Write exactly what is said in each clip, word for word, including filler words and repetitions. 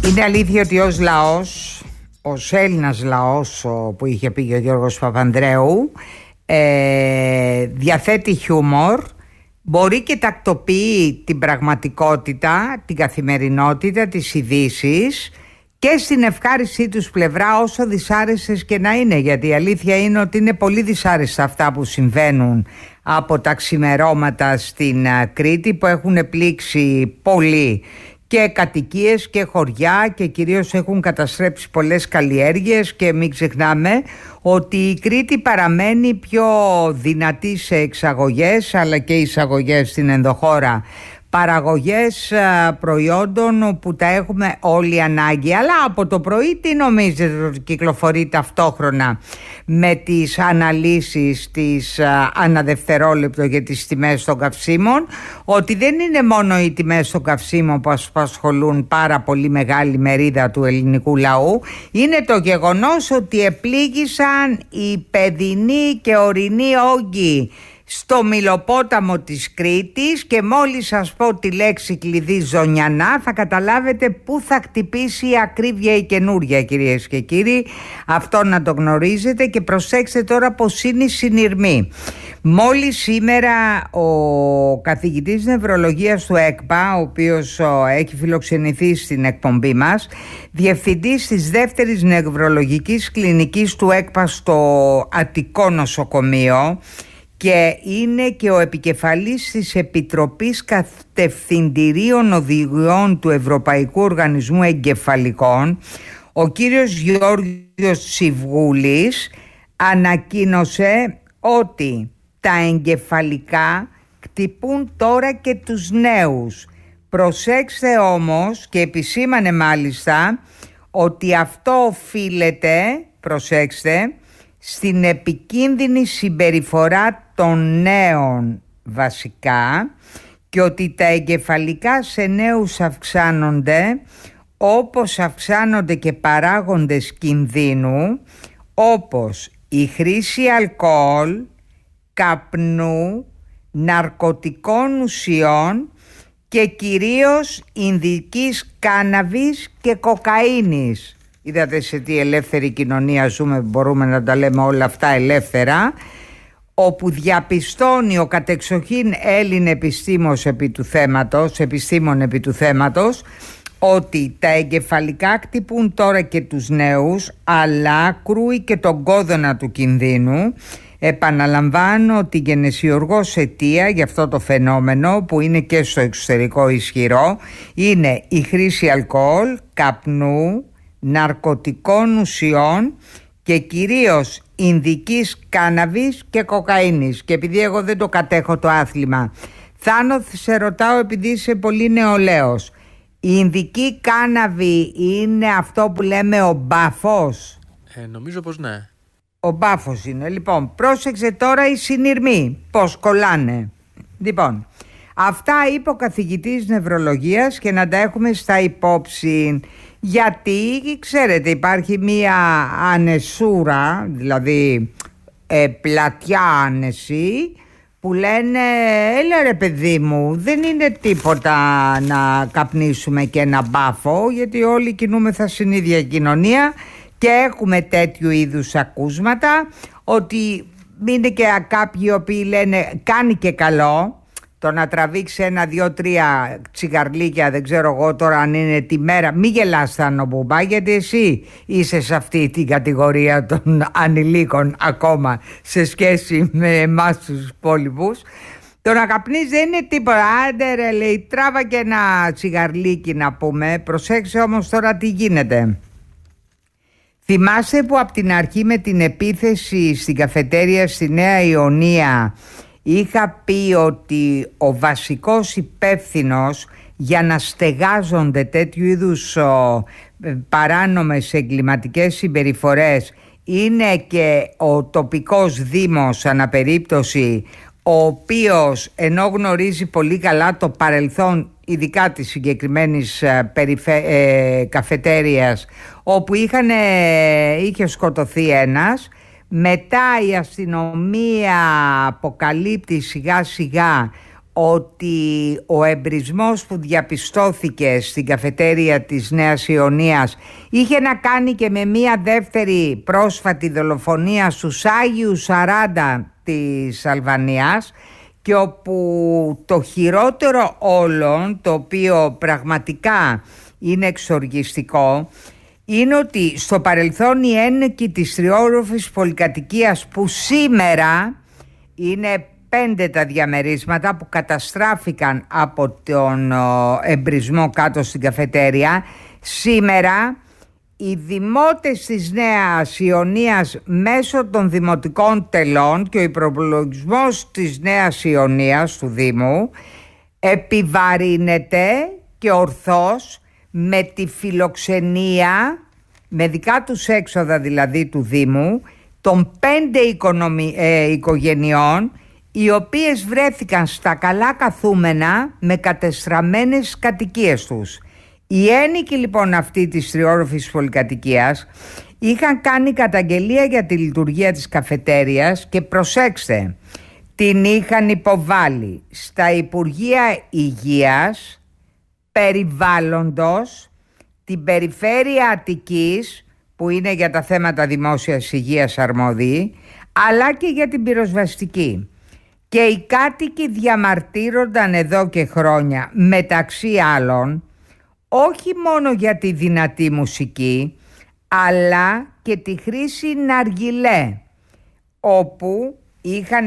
Είναι αλήθεια ότι ως λαός, ως Έλληνας λαός που είχε πει και ο Γιώργος Παπανδρέου, ε, διαθέτει χιούμορ, μπορεί και τακτοποιεί την πραγματικότητα, την καθημερινότητα, τις ειδήσεις και στην ευχάριστή τους πλευρά, όσο δυσάρεστες και να είναι, γιατί η αλήθεια είναι ότι είναι πολύ δυσάρεστα αυτά που συμβαίνουν από τα ξημερώματα στην Κρήτη, που έχουν πλήξει πολύ και κατοικίες και χωριά και κυρίως έχουν καταστρέψει πολλές καλλιέργειες. Και μην ξεχνάμε ότι η Κρήτη παραμένει πιο δυνατή σε εξαγωγές αλλά και εισαγωγές στην ενδοχώρα, παραγωγές προϊόντων που τα έχουμε όλοι ανάγκη. Αλλά από το πρωί τι νομίζετε ότι κυκλοφορεί ταυτόχρονα με τις αναλύσεις της αναδευτερόλεπτο για τις τιμές των καυσίμων? Ότι δεν είναι μόνο οι τιμές των καυσίμων που απασχολούν πάρα πολύ μεγάλη μερίδα του ελληνικού λαού, είναι το γεγονός ότι επλήγησαν οι παιδινοί και ορεινοί όγκοι στο Μυλοπόταμο της Κρήτης, και μόλις σας πω τη λέξη κλειδί Ζωνιανά θα καταλάβετε πού θα χτυπήσει η ακρίβεια η καινούρια, κυρίες και κύριοι. Αυτό να το γνωρίζετε, και προσέξτε τώρα πως είναι η συνειρμή. Μόλις σήμερα ο καθηγητής νευρολογίας του ΕΚΠΑ, ο οποίος έχει φιλοξενηθεί στην εκπομπή μας, διευθυντής της δεύτερης νευρολογικής κλινικής του ΕΚΠΑ στο Αττικό νοσοκομείο, και είναι και ο επικεφαλής της Επιτροπής Κατευθυντηρίων Οδηγιών του Ευρωπαϊκού Οργανισμού Εγκεφαλικών, ο κύριος Γιώργος Τσιβγούλης, ανακοίνωσε ότι τα εγκεφαλικά χτυπούν τώρα και τους νέους. Προσέξτε όμως, και επισήμανε μάλιστα ότι αυτό οφείλεται, προσέξτε, στην επικίνδυνη συμπεριφορά των νέων βασικά, και ότι τα εγκεφαλικά σε νέους αυξάνονται όπως αυξάνονται και παράγοντες κινδύνου, όπως η χρήση αλκοόλ, καπνού, ναρκωτικών ουσιών και κυρίως ινδικής κάναβης και κοκαίνης. Είδατε σε τι ελεύθερη κοινωνία ζούμε, μπορούμε να τα λέμε όλα αυτά ελεύθερα, όπου διαπιστώνει ο κατεξοχήν Έλλην επιστήμος επί του θέματος, επιστήμων επί του θέματος, ότι τα εγκεφαλικά χτυπούν τώρα και τους νέους, αλλά κρούει και τον κόδωνα του κινδύνου. Επαναλαμβάνω ότι η γενεσιουργός αιτία για αυτό το φαινόμενο, που είναι και στο εξωτερικό ισχυρό, είναι η χρήση αλκοόλ, καπνού, ναρκωτικών ουσιών και κυρίως ινδικής κάναβης και κοκαίνης. Και επειδή εγώ δεν το κατέχω το άθλημα, Θάνο, σε ρωτάω επειδή είσαι πολύ νεολαίος, η ινδική κάναβη είναι αυτό που λέμε ο μπάφος? Ε, νομίζω πως ναι. Ο μπάφος είναι. Λοιπόν, πρόσεξε τώρα οι συνειρμοί πως κολλάνε. Λοιπόν, αυτά είπε ο καθηγητής νευρολογίας, και να τα έχουμε στα υπόψη, γιατί ξέρετε υπάρχει μία ανεσούρα, δηλαδή ε, πλατιά άνεση, που λένε έλα ρε παιδί μου, δεν είναι τίποτα να καπνίσουμε και ένα μπάφο, γιατί όλοι κινούμεθα στην ίδια κοινωνία, και έχουμε τέτοιου είδους ακούσματα, ότι είναι και κάποιοι οι οποίοι λένε κάνει και καλό το να τραβήξει ένα, δύο, τρία τσιγαρλίκια, δεν ξέρω εγώ τώρα αν είναι τη μέρα. Μη γελάς Θάνο Μπουμπά, γιατί εσύ είσαι σε αυτή την κατηγορία των ανηλίκων ακόμα σε σχέση με εμάς τους υπόλοιπους. Το να καπνείς δεν είναι τίποτα. Άντε ρε, λέει, τράβα και ένα τσιγαρλίκι να πούμε. Προσέξτε όμως τώρα τι γίνεται. Θυμάστε που από την αρχή με την επίθεση στην καφετέρια στη Νέα Ιωνία είχα πει ότι ο βασικός υπεύθυνος για να στεγάζονται τέτοιου είδους ο, παράνομες εγκληματικές συμπεριφορές είναι και ο τοπικός δήμος αναπερίπτωση, ο οποίος ενώ γνωρίζει πολύ καλά το παρελθόν ειδικά της συγκεκριμένης περιφε... ε, καφετέριας, όπου είχαν, είχε σκοτωθεί ένας. Μετά η αστυνομία αποκαλύπτει σιγά σιγά ότι ο εμπρισμός που διαπιστώθηκε στην καφετέρια της Νέας Ιωνίας είχε να κάνει και με μία δεύτερη πρόσφατη δολοφονία στους Άγιους σαράντα της Αλβανίας, και όπου το χειρότερο όλων, το οποίο πραγματικά είναι εξοργιστικό, είναι ότι στο παρελθόν οι ένοικοι της τριόροφης πολυκατοικίας, που σήμερα είναι πέντε τα διαμερίσματα που καταστράφηκαν από τον εμπρισμό κάτω στην καφετέρια, σήμερα οι δημότες της Νέας Ιωνίας μέσω των δημοτικών τελών και ο υπροπολογισμός της Νέας Ιωνίας του Δήμου επιβαρύνεται και ορθώς με τη φιλοξενία, με δικά τους έξοδα δηλαδή του Δήμου, των πέντε οικονομι... ε, οικογενειών, οι οποίες βρέθηκαν στα καλά καθούμενα με κατεστραμμένες κατοικίες τους. Οι ένοικοι λοιπόν αυτοί της τριόροφης πολυκατοικίας είχαν κάνει καταγγελία για τη λειτουργία της καφετέριας και προσέξτε, την είχαν υποβάλει στα Υπουργεία Υγείας, Περιβάλλοντος, την Περιφέρεια Αττικής, που είναι για τα θέματα δημόσιας υγείας αρμόδιοι, αλλά και για την πυροσβεστική. Και οι κάτοικοι διαμαρτύρονταν εδώ και χρόνια, μεταξύ άλλων, όχι μόνο για τη δυνατή μουσική, αλλά και τη χρήση ναργιλέ, όπου είχαν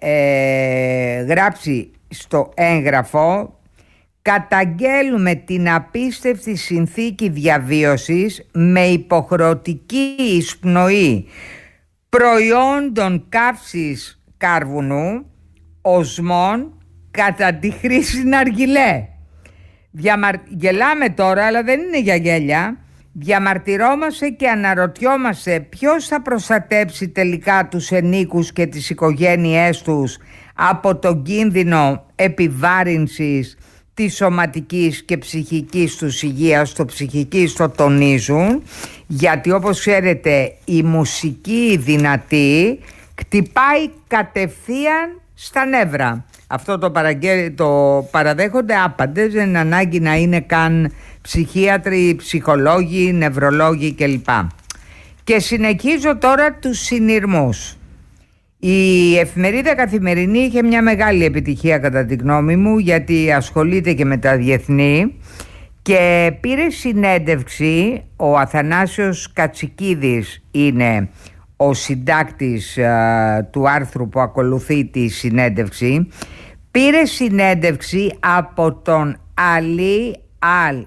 ε, γράψει στο έγγραφο «Καταγγέλουμε την απίστευτη συνθήκη διαβίωσης με υποχρεωτική εισπνοή προϊόντων καύσης κάρβουνου, οσμών κατά τη χρήση ναργιλέ». Διαμαρ... Γελάμε τώρα, αλλά δεν είναι για γέλια. Διαμαρτυρόμαστε και αναρωτιόμαστε ποιος θα προστατέψει τελικά τους ενίκους και τις οικογένειές τους από τον κίνδυνο επιβάρυνσης της σωματικής και ψυχικής τους υγείας. Το ψυχική το τονίζουν, γιατί όπως ξέρετε η μουσική δυνατή κτυπάει κατευθείαν στα νεύρα. Αυτό το, παραγγέ... το παραδέχονται άπαντες, δεν είναι ανάγκη να είναι καν ψυχίατροι, ψυχολόγοι, νευρολόγοι κλπ. Και συνεχίζω τώρα τους συνειρμούς. Η εφημερίδα Καθημερινή είχε μια μεγάλη επιτυχία κατά τη γνώμη μου, γιατί ασχολείται και με τα διεθνή, και πήρε συνέντευξη, ο Αθανάσιος Κατσικίδης είναι ο συντάκτης α, του άρθρου που ακολουθεί τη συνέντευξη, πήρε συνέντευξη από τον Αλή Αλ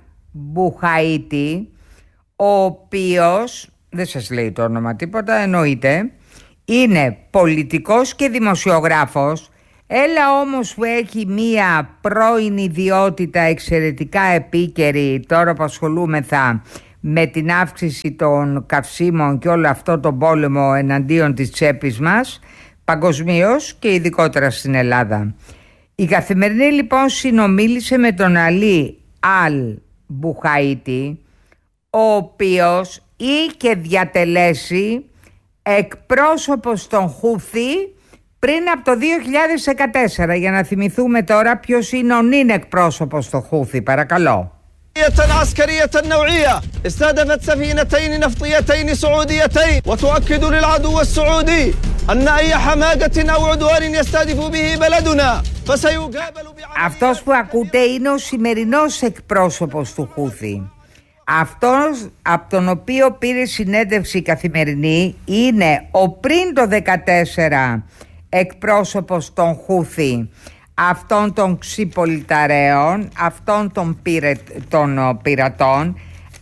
Μπουχαίτη, ο οποίος, δεν σας λέει το όνομα τίποτα, εννοείται, είναι πολιτικός και δημοσιογράφος, έλα όμως που έχει μία πρώην ιδιότητα εξαιρετικά επίκαιρη τώρα που ασχολούμεθα με την αύξηση των καυσίμων και όλο αυτό τον πόλεμο εναντίον της τσέπης μας παγκοσμίως και ειδικότερα στην Ελλάδα. Η Καθημερινή λοιπόν συνομίλησε με τον Αλή Αλ Μπουχαίτη, ο οποίος είχε διατελέσει εκπρόσωπος των Χούθη πριν από το δύο χιλιάδες δεκατέσσερα. Για να θυμηθούμε τώρα ποιος είναι ο νυν εκπρόσωπος των Χούθη, παρακαλώ. عسكرية نوعية استهدفت سفينتين نفطيتين سعوديتين وتؤكد للعدو السعودي أن أي حماقة أو عدوان يستهدف به بلدنا فسيقابل بعمليات. Αυτός που ακούτε είναι ο σημερινός εκπρόσωπος του Χούθη. Αυτός από τον οποίο πήρε συνέντευξη η Καθημερινή είναι ο πριν το δεκατέσσερα εκπρόσωπος των Χούθη, αυτών των ξυπολιταρέων, αυτών των, πυρε, των πειρατών,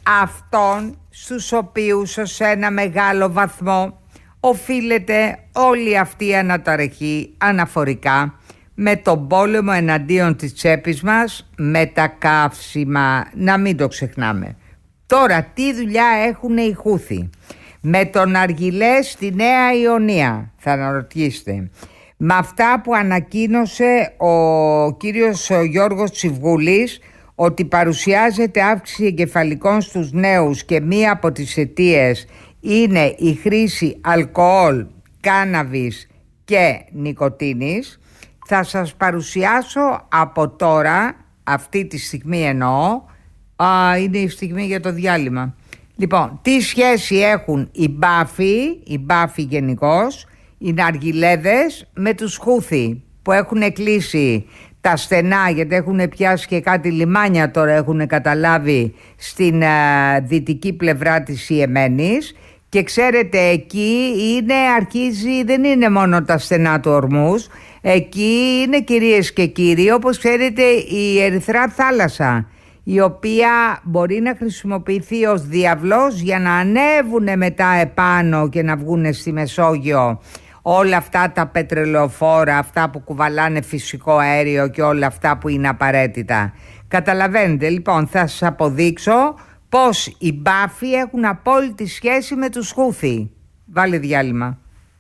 αυτών στους οποίους σε ένα μεγάλο βαθμό οφείλεται όλη αυτή η αναταραχή αναφορικά με τον πόλεμο εναντίον της τσέπης μας, με τα καύσιμα, να μην το ξεχνάμε. Τώρα τι δουλειά έχουν οι Χούθη με τον Αργιλέ στη Νέα Ιωνία, θα αναρωτήσετε, με αυτά που ανακοίνωσε ο κύριος Γιώργος Τσιβγούλης, ότι παρουσιάζεται αύξηση εγκεφαλικών στους νέους και μία από τις αιτίες είναι η χρήση αλκοόλ, κάναβης και νικοτίνης, θα σας παρουσιάσω από τώρα, αυτή τη στιγμή εννοώ, α, είναι η στιγμή για το διάλειμμα. Λοιπόν, τι σχέση έχουν οι μπάφοι, οι μπάφοι γενικώς, οι ναργιλέδες με τους Χούθι που έχουν κλείσει τα στενά, γιατί έχουν πιάσει και κάτι λιμάνια τώρα, έχουν καταλάβει, στην α, δυτική πλευρά της Ιεμένης. Και ξέρετε, εκεί είναι, αρχίζει, δεν είναι μόνο τα στενά του Ορμούς, εκεί είναι, κυρίες και κύριοι, όπως ξέρετε, η Ερυθρά θάλασσα, η οποία μπορεί να χρησιμοποιηθεί ως διαβλός για να ανέβουν μετά επάνω και να βγουν στη Μεσόγειο όλα αυτά τα πετρελαιοφόρα, αυτά που κουβαλάνε φυσικό αέριο και όλα αυτά που είναι απαραίτητα. Καταλαβαίνετε, λοιπόν, θα σας αποδείξω πως οι μπάφοι έχουν απόλυτη σχέση με τους Χούθι. Βάλε διάλειμμα.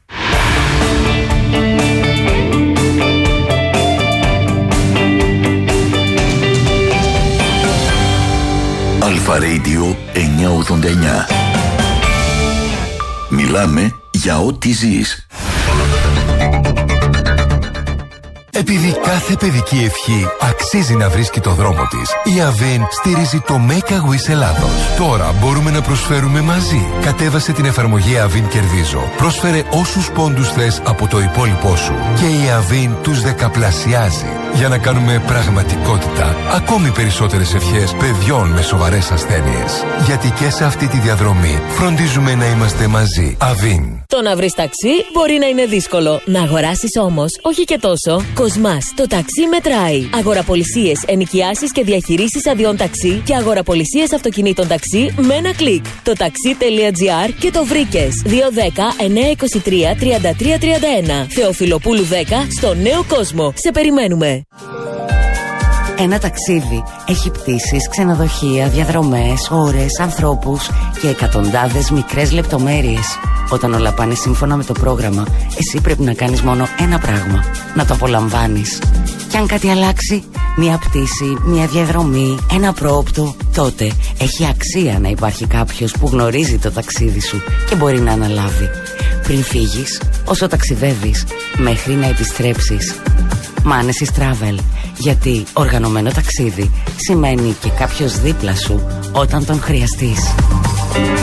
Αλφα Radio εννιακόσια ογδόντα εννιά. Μιλάμε για ό,τι ζεις. Επειδή κάθε παιδική ευχή αξίζει να βρίσκει το δρόμο της, η Avin στηρίζει το Make a Wish Ελλάδος. Τώρα μπορούμε να προσφέρουμε μαζί. Κατέβασε την εφαρμογή Avin Κερδίζω. Πρόσφερε όσους πόντους θες από το υπόλοιπό σου και η Avin τους δεκαπλασιάζει. Για να κάνουμε πραγματικότητα ακόμη περισσότερες ευχές παιδιών με σοβαρές ασθένειες. Γιατί και σε αυτή τη διαδρομή φροντίζουμε να είμαστε μαζί. Avin. Το να βρεις ταξί μπορεί να είναι δύσκολο. Να αγοράσεις όμως όχι και τόσο. Κοσμάς, το ταξί μετράει. Αγοραπολισίες, ενοικιάσεις και διαχειρήσεις αδειών ταξί και αγοραπολισίες αυτοκινήτων ταξί με ένα κλικ. Το ταξί.gr και το βρήκες. δύο δέκα εννιακόσια είκοσι τρία τριάντα τρία τριάντα ένα. Θεοφιλοπούλου δέκα στο Νέο Κόσμο. Σε περιμένουμε. Ένα ταξίδι έχει πτήσεις, ξενοδοχεία, διαδρομές, ώρες, ανθρώπους και εκατοντάδες μικρές λεπτομέρειες. Όταν όλα πάνε σύμφωνα με το πρόγραμμα, εσύ πρέπει να κάνεις μόνο ένα πράγμα: να το απολαμβάνεις. Και αν κάτι αλλάξει, μία πτήση, μία διαδρομή, ένα πρόοπτο, τότε έχει αξία να υπάρχει κάποιος που γνωρίζει το ταξίδι σου και μπορεί να αναλάβει. Πριν φύγεις, όσο ταξιδεύεις, μέχρι να επιστρέψεις. Manesis Travel. Γιατί οργανωμένο ταξίδι σημαίνει και κάποιος δίπλα σου όταν τον χρειαστείς.